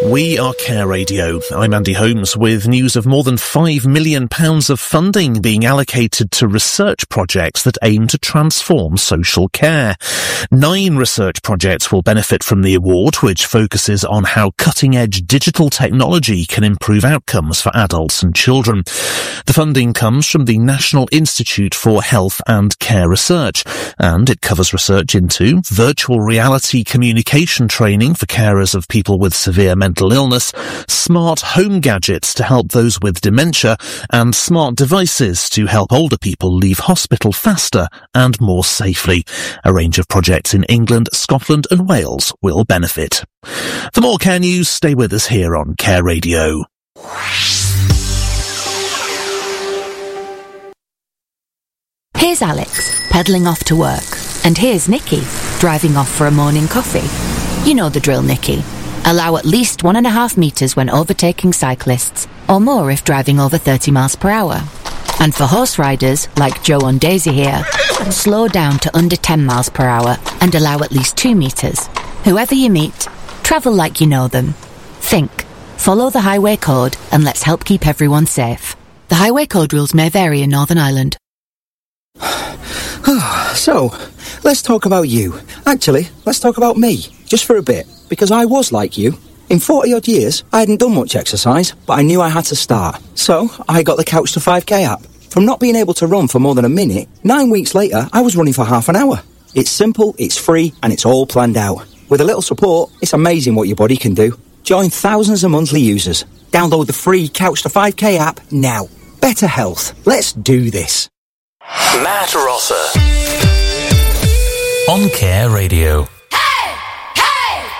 We are Care Radio. I'm Andy Holmes with news of more than £5 million of funding being allocated to research projects that aim to transform social care. 9 research projects will benefit from the award, which focuses on how cutting-edge digital technology can improve outcomes for adults and children. The funding comes from the National Institute for Health and Care Research, and it covers research into virtual reality communication training for carers of people with severe mental illness, smart home gadgets to help those with dementia, and smart devices to help older people leave hospital faster and more safely. A range of projects in England, Scotland and Wales will benefit. For more care news, stay with us here on Care Radio. Here's Alex, pedalling off to work. And here's Nikki, driving off for a morning coffee. You know the drill, Nikki. Allow at least 1.5 metres when overtaking cyclists, or more if driving over 30 miles per hour. And for horse riders, like Joe and Daisy here, slow down to under 10 miles per hour and allow at least 2 metres. Whoever you meet, travel like you know them. Think, follow the highway code, and let's help keep everyone safe. The highway code rules may vary in Northern Ireland. So, let's talk about you. Actually, let's talk about me, just for a bit, because I was like you. In 40-odd years, I hadn't done much exercise, but I knew I had to start. So, I got the Couch to 5K app. From not being able to run for more than a minute, 9 weeks later, I was running for half an hour. It's simple, it's free, and it's all planned out. With a little support, it's amazing what your body can do. Join thousands of monthly users. Download the free Couch to 5K app now. Better health. Let's do this. Matt Rosser on Care Radio.